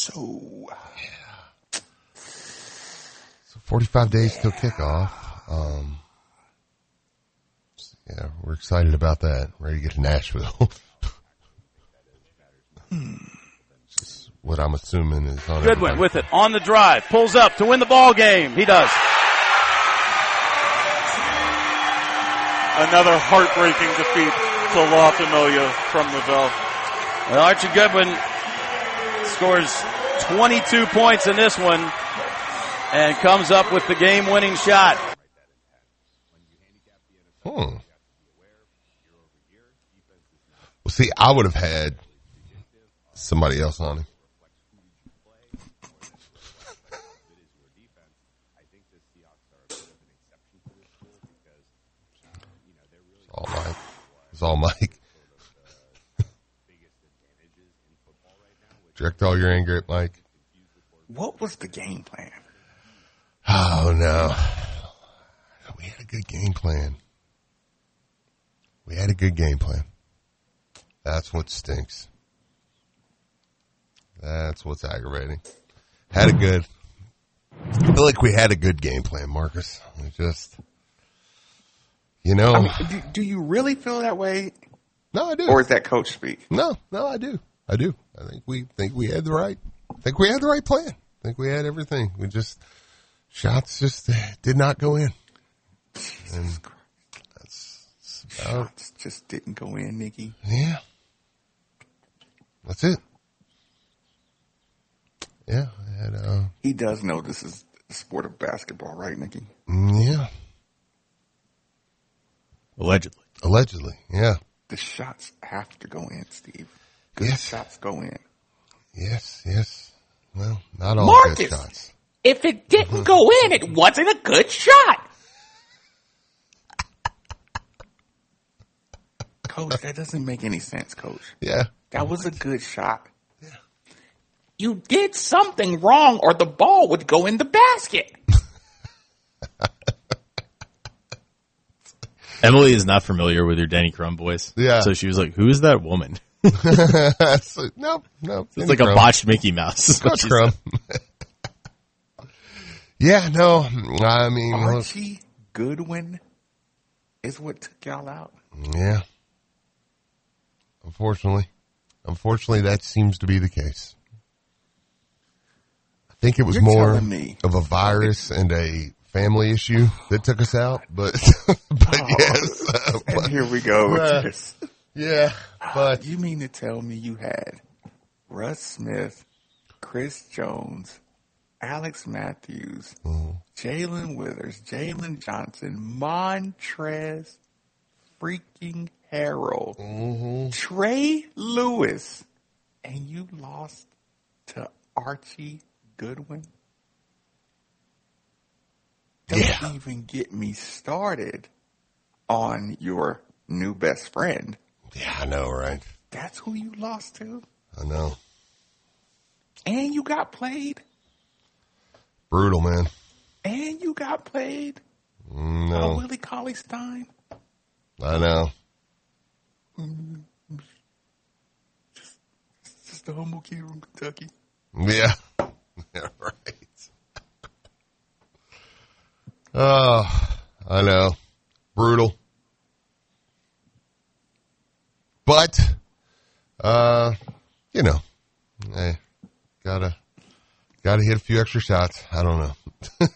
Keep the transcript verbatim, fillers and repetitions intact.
So, yeah. So forty-five days till kickoff. Um, yeah, we're excited about that. Ready to get to Nashville. hmm. What I'm assuming is on Goodwin with it on the drive, pulls up to win the ball game. He does. Another heartbreaking defeat to La Familia from Lavelle. Well, Archie Goodwin scores twenty-two points in this one and comes up with the game-winning shot. Hmm. Well, see, I would have had somebody else on him. It's all Mike. It's all Mike. Direct all your anger at Mike. What was the game plan? Oh, no. We had a good game plan. We had a good game plan. That's what stinks. That's what's aggravating. Had a good, I feel like we had a good game plan, Marcus. We just, you know. I mean, do, do you really feel that way? No, I do. Or is that coach speak? No, no, I do. I do. I think we think we had the right, I think we had the right plan. I think we had everything. We just, shots just did not go in. Jesus and Christ. That's, that's shots just didn't go in, Nikki. Yeah. That's it. Yeah. I had, uh, he does know this is the sport of basketball, right, Nikki? Yeah. Allegedly. Allegedly, yeah. The shots have to go in, Steve. Good yes. shots go in. Yes, yes. Well, not all Marcus, good shots. If it didn't go in, it wasn't a good shot. Coach, that doesn't make any sense, Coach. Yeah. That was a good shot. Yeah. You did something wrong or the ball would go in the basket. Emily is not familiar with your Danny Crum voice. Yeah. So she was like, who is that woman? so, no, no. It's like Crum. A botched Mickey Mouse. Not Crum. Yeah, no. I mean. Archie Goodwin is what took y'all out. Yeah. Unfortunately. Unfortunately, that seems to be the case. I think it was You're more me. of a virus and a family issue that took us out, but, but oh, yes. Uh, and but, here we go with uh, this. Yeah, but. You mean to tell me you had Russ Smith, Chris Jones, Alex Matthews, mm-hmm. Jalen Withers, Jalen Johnson, Montrez freaking Harrell, mm-hmm. Trey Lewis, and you lost to Archie Goodwin? Don't yeah. even get me started on your new best friend. Yeah, I know, right? That's who you lost to? I know. And you got played? Brutal, man. And you got played? No. Uh, Willie Cauley-Stein? I know. Just, just a humble kid from Kentucky. Yeah. Yeah, right. Oh, I know. Brutal. But, uh, you know, hey, gotta, gotta hit a few extra shots. I don't know.